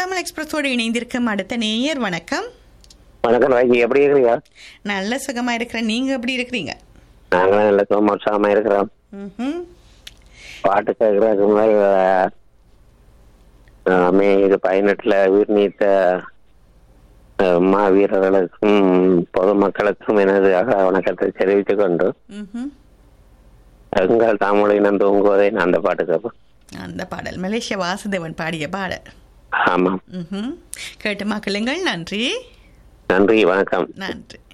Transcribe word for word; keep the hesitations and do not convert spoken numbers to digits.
தமிழ் எக்ஸ்பிரஸோடு இணைந்திருக்கும் அடுத்த நேயர் வணக்கம். வணக்கம் ராஜி, எப்படி இருக்கிறீங்க? நல்ல சுகமா இருக்கிறேன். நீங்க எப்படி இருக்கிறீங்க? நாங்களும் நல்ல சுகமா உற்சாகமா இருக்கிறோம். ம்ஹும். பாட்டு கேட்கறதுக்கு முன்னாடி அஹ், மே இது பதினெட்டுல உயிர் நீத்த அஹ், மாவீரர்களுக்கும் பொதுமக்களுக்கும் எனது அக வணக்கத்தை தெரிவித்துக் கொண்டு ம்ஹும். எங்கள் தமிழினம் தூங்குவதை நான் அந்த பாட்டு கேட்பேன். அந்த பாடல் மலேசிய வாசுதேவன் பாடிய பாடல். ஆமாம், ம்ஹும். கேட்டு மக்களுங்கள். நன்றி நன்றி, வணக்கம். நன்றி.